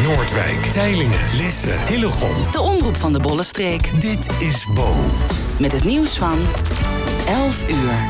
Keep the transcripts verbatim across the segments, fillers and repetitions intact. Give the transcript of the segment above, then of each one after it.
Noordwijk, Teylingen, Lisse, Hillegom. De omroep van de Bollenstreek. Dit is Bo. Met het nieuws van elf uur.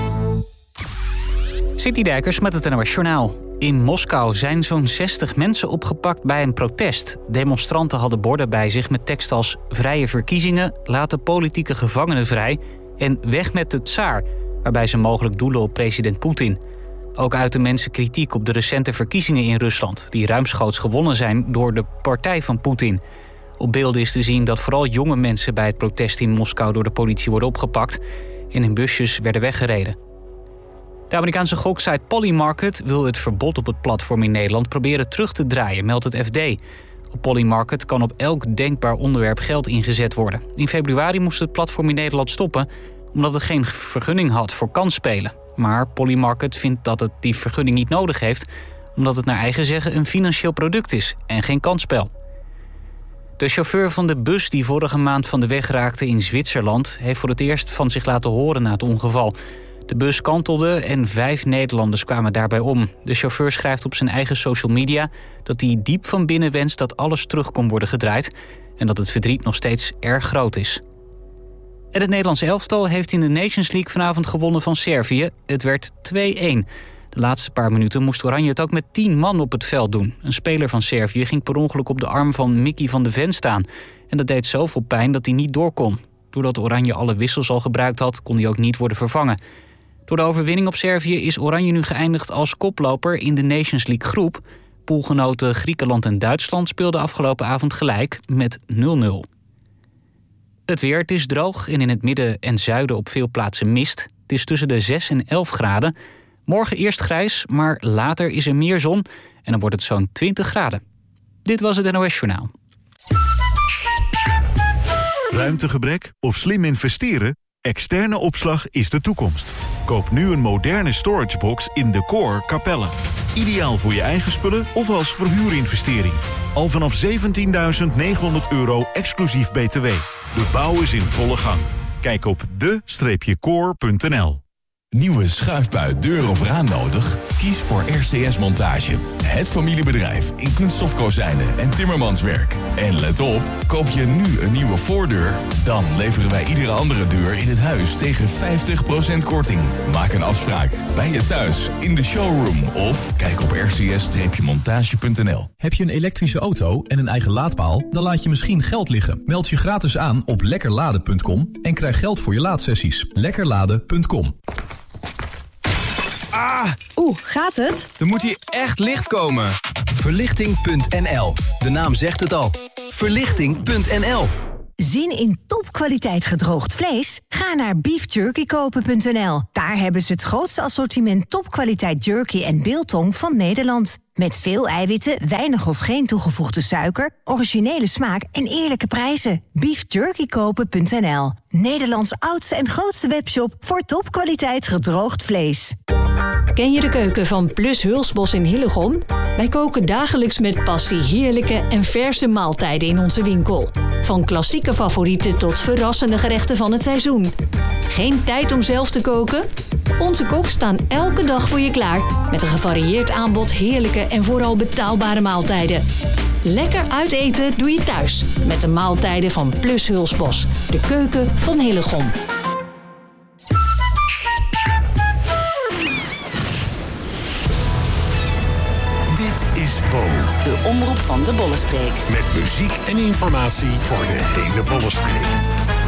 City Dijkers met het N O S Journaal. In Moskou zijn zo'n zestig mensen opgepakt bij een protest. Demonstranten hadden borden bij zich met teksten als vrije verkiezingen, laat de politieke gevangenen vrij en weg met de tsaar, waarbij ze mogelijk doelen op president Poetin. Ook uiten mensen kritiek op de recente verkiezingen in Rusland, die ruimschoots gewonnen zijn door de partij van Poetin. Op beelden is te zien dat vooral jonge mensen bij het protest in Moskou door de politie worden opgepakt en in busjes werden weggereden. De Amerikaanse goksite Polymarket wil het verbod op het platform in Nederland proberen terug te draaien, meldt het F D. Op Polymarket kan op elk denkbaar onderwerp geld ingezet worden. In februari moest het platform in Nederland stoppen omdat het geen vergunning had voor kansspelen. Maar Polymarket vindt dat het die vergunning niet nodig heeft, omdat het naar eigen zeggen een financieel product is en geen kansspel. De chauffeur van de bus die vorige maand van de weg raakte in Zwitserland heeft voor het eerst van zich laten horen na het ongeval. De bus kantelde en vijf Nederlanders kwamen daarbij om. De chauffeur schrijft op zijn eigen social media dat hij diep van binnen wenst dat alles terug kon worden gedraaid en dat het verdriet nog steeds erg groot is. En het Nederlands elftal heeft in de Nations League vanavond gewonnen van Servië. Het werd twee-een. De laatste paar minuten moest Oranje het ook met tien man op het veld doen. Een speler van Servië ging per ongeluk op de arm van Mickey van de Ven staan. En dat deed zoveel pijn dat hij niet door kon. Doordat Oranje alle wissels al gebruikt had, kon hij ook niet worden vervangen. Door de overwinning op Servië is Oranje nu geëindigd als koploper in de Nations League groep. Poolgenoten Griekenland en Duitsland speelden afgelopen avond gelijk met nul nul. Het weer, het is droog en in het midden en zuiden op veel plaatsen mist. Het is tussen de zes en elf graden. Morgen eerst grijs, maar later is er meer zon en dan wordt het zo'n twintig graden. Dit was het N O S Journaal. Ruimtegebrek of slim investeren? Externe opslag is de toekomst. Koop nu een moderne storagebox in Decor Capelle. Ideaal voor je eigen spullen of als verhuurinvestering. Al vanaf zeventienduizend negenhonderd euro exclusief B T W. De bouw is in volle gang. Kijk op de core punt n l. Nieuwe schuifbui, deur of raam nodig? Kies voor R C S Montage. Het familiebedrijf in kunststofkozijnen en timmermanswerk. En let op, koop je nu een nieuwe voordeur, dan leveren wij iedere andere deur in het huis tegen vijftig procent korting. Maak een afspraak bij je thuis, in de showroom of kijk op r c s montage punt n l. Heb je een elektrische auto en een eigen laadpaal? Dan laat je misschien geld liggen. Meld je gratis aan op lekkerladen punt com en krijg geld voor je laadsessies. lekkerladen punt com. Ah! Oeh, gaat het? Er moet hier echt licht komen. Verlichting punt n l. De naam zegt het al. Verlichting punt n l. Zin in topkwaliteit gedroogd vlees? Ga naar beef jerky kopen punt n l. Daar hebben ze het grootste assortiment topkwaliteit jerky en biltong van Nederland. Met veel eiwitten, weinig of geen toegevoegde suiker, originele smaak en eerlijke prijzen. beef jerky kopen punt n l. Nederlands oudste en grootste webshop voor topkwaliteit gedroogd vlees. Ken je de keuken van Plus Hulsbos in Hillegom? Wij koken dagelijks met passie heerlijke en verse maaltijden in onze winkel. Van klassieke favorieten tot verrassende gerechten van het seizoen. Geen tijd om zelf te koken? Onze koks staan elke dag voor je klaar met een gevarieerd aanbod heerlijke en vooral betaalbare maaltijden. Lekker uiteten doe je thuis met de maaltijden van Plus Hulsbos, de keuken van Hillegom. Dit is Bo. De omroep van de Bollenstreek. Met muziek en informatie voor de hele Bollenstreek.